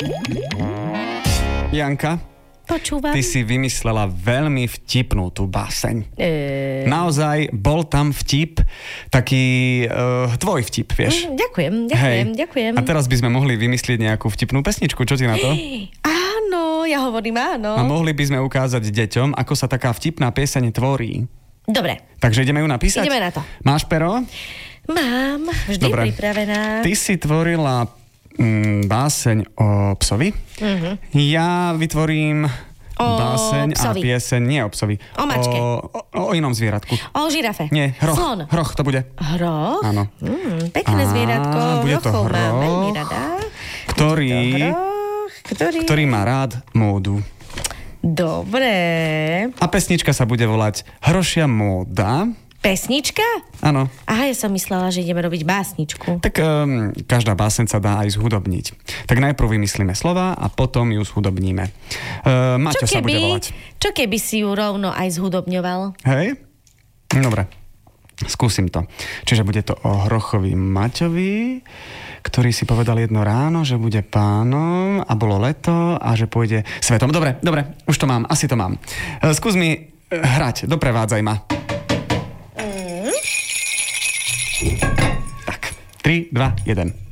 Janka, Počúvam. ty si vymyslela veľmi vtipnú tú báseň. Naozaj, bol tam vtip, taký tvoj vtip, vieš? Ďakujem. A teraz by sme mohli vymyslieť nejakú vtipnú pesničku, čo ti na to? Áno, ja hovorím áno. A mohli by sme ukázať deťom, ako sa taká vtipná pieseň tvorí. Dobre. Takže ideme ju napísať? Ideme na to. Máš pero? Mám, vždy Dobre. pripravená. Ty si tvorila báseň o psovi. Ja vytvorím báseň psovi. a pieseň nie o psovi. O mačke. O inom zvieratku. O žirafe. Nie, hroch. Slon. Hroch to bude. Hroch? Áno. Pekné zvieratko. Bude to Hrochov mám hroch, veľmi rada. ktorý má rád módu. Dobre. A pesnička sa bude volať Hrošia móda. Pesnička? Áno. Aha, ja som myslela, že ideme robiť básničku. Tak každá báseň sa dá aj zhudobniť. Tak najprv vymyslíme slova a potom ju zhudobníme. Maťo sa bude volať. Čo keby si ju rovno aj zhudobňoval? Hej? Dobre. Skúsim to. Čiže bude to o Hrochovi Maťovi, ktorý si povedal jedno ráno, že bude pánom a bolo leto a že pôjde svetom. Dobre, už to mám, asi to mám. Skús mi hrať, doprevádzaj ma. Tak, 3, 2, 1.